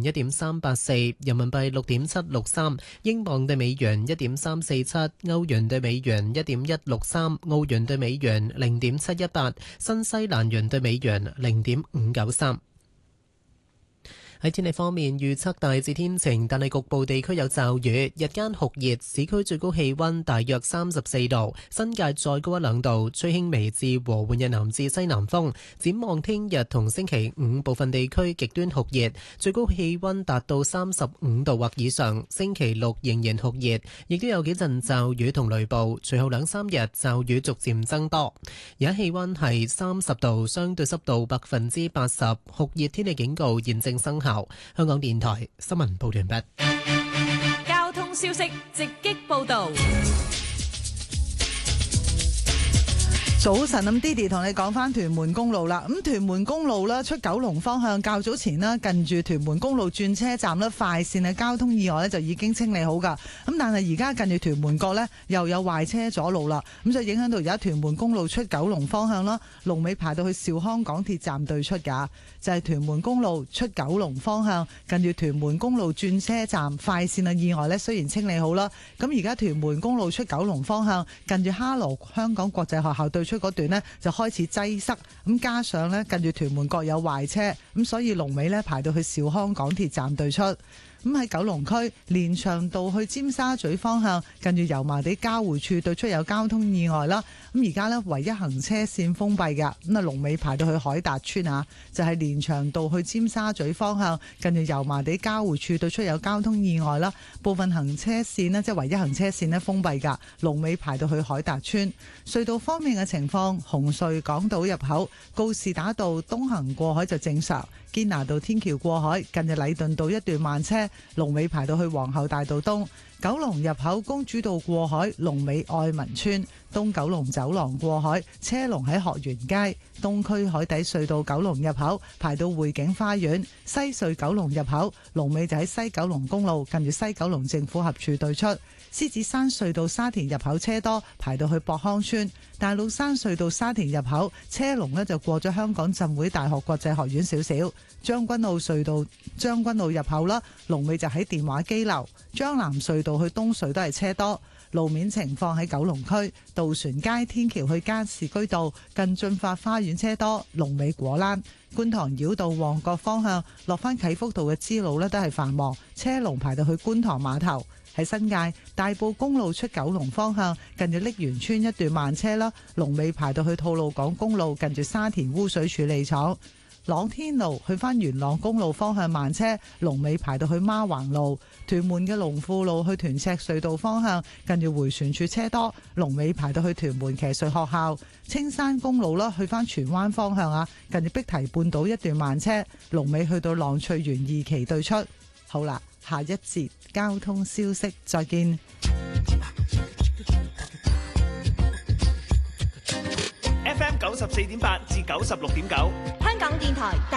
1.384，人民幣6.763，英鎊對美元1.347，歐元對美元1.163，澳元對美元0.718，新西蘭元對美元0.593。喺天氣方面，預測大致天晴，但係局部地區有驟雨。日間酷熱，市區最高氣溫大約34度，新界再高一兩度，吹輕微至和緩嘅南至西南風。展望聽日同星期五，部分地區極端酷熱，最高氣溫達到35度或以上。星期六仍然酷熱，亦都有幾陣驟雨同雷暴。隨後兩三日驟雨逐漸增多。而家氣溫係30度，相對濕度80%，酷熱天氣警告現正生效。香港電台新聞報道完畢。 交通消息直擊報道。 早晨，咁 Didi 同你講翻屯門公路啦。咁屯門公路啦，出九龍方向較早前啦，近住屯門公路轉車站啦，快線嘅交通意外咧就已經清理好噶。咁但係而家近住屯門角呢，又有壞車阻路啦，咁就影響到而家屯門公路出九龍方向啦，龍尾排到去兆康港鐵站對出噶。就係屯門公路出九龍方向，近住屯門公路轉車站快線嘅意外呢，雖然清理好啦，咁而家屯門公路出九龍方向，近住哈羅香港國際學校對出嗰段呢就開始擠塞，咁加上呢近住屯門角有壞車，咁所以龍尾呢排到去兆康港鐵站對出。咁喺九龍區連翔道去尖沙咀方向，近住油麻地交匯處對出有交通意外啦。咁而家呢唯一行車線封閉㗎，咁啊龍尾排到去海達村啊，就係連翔道去尖沙咀方向，近住油麻地交匯處對出有交通意外啦。部分行車線呢，即係唯一行車線呢封閉㗎，龍尾排到去海達村。隧道方面嘅情況，紅隧港島入口告士打道東行過海就正常。堅拿道天橋過海，近日禮頓道一段慢車，龍尾排到去皇后大道東。九龍入口公主道過海，龍尾愛民村。東九龍走廊過海，車龍喺學園街。東區海底隧道九龍入口排到匯景花園。西隧九龍入口龍尾就喺西九龍公路，近住西九龍政府合署對出。獅子山隧道沙田入口車多，排到去博康村。大老山隧道沙田入口車龍呢就過咗香港浸會大學國際學院少少。將軍澳隧道將軍澳入口啦，龍尾就喺電話機樓。將南隧道去東隧都係車多。路面情況喺九龍區渡船街天橋去加士居道近駿發花園車多，龍尾果欄。觀塘繞道旺角方向落返啟福道嘅支路呢都係繁忙，車龍排到去觀塘碼頭。喺新界大埔公路出九龍方向，近住瀝源村一段慢車啦，龍尾排到去吐露港公路近住沙田污水處理廠。朗天路去返元朗公路方向慢車，龍尾排到去孖橫路。屯門嘅龍富路去屯赤隧道方向，近住迴旋處車多，龍尾排到去屯門騎術學校。青山公路啦，去返荃灣方向啊，近住碧堤半島一段慢車，龍尾去到浪翠園二期對出。好啦，下一節交通消息，再見。 FM 94.8至96.9， 香港電台。